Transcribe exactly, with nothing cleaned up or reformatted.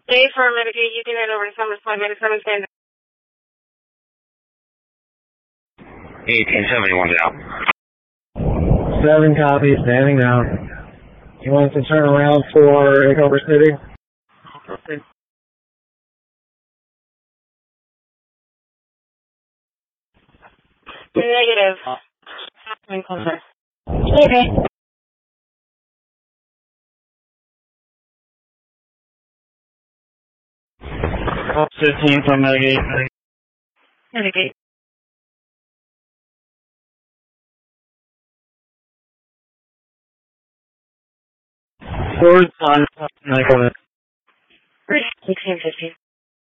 Stay for a Medicaid, you can head over to Summers Point, Medicaid Standard. eighteen seventy-one down. Seven copies, standing now. You want to turn around for Andover City? Okay. Negative. Coming closer. Okay. fifteen from Medicaid. Medicaid. Forward on Medicaid. sixteen fifteen.